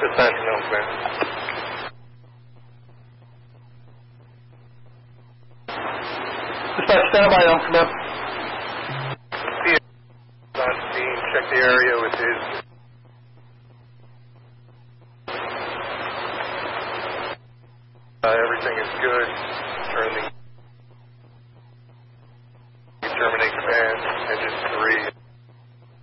Dispatch from Elm Clear. Dispatch, stand by, Elm Clear. On scene, check the area with his... everything is good. Turn the